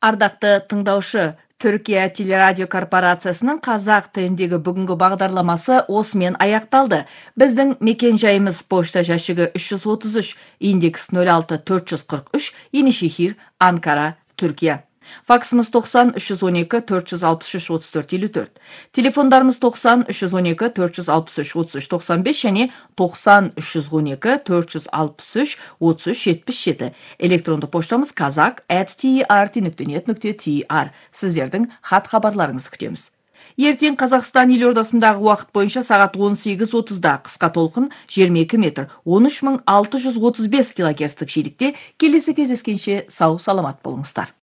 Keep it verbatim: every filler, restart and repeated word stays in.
Ардақты тыңдаушы, Түркия телерадио корпорациясының қазақ тіліндегі бүгінгі бағдарламасы осымен аяқталды. Біздің мекен жайымыз пошта жәшігі үш жүз отыз үш, индекс нөл алты төрт жүз қырық үш, Енишехир, Анкара, Түркия. Факсымыз тоқсан үш жүз он екі төрт жүз алпыс үш отыз төрт елу төрт. Телефондарымыз тоқсан үш жүз он екі төрт жүз алпыс үш отыз үш тоқсан бес және тоқсан үш жүз он екі төрт жүз алпыс үш отыз үш жетпіс жеті. Электронды поштамыз казак at trt нүкте нет нүкте tr. Сіздердің хат хабарларыңызды күтеміз. Ертең Қазақстан елордасындағы уақыт бойынша сағат он сегіз отызда қысқа толқын жиырма екі метр он үш мың алты жүз отыз бес килогерцтік жиілікте келесі кездескенше сау саламат болыңыздар.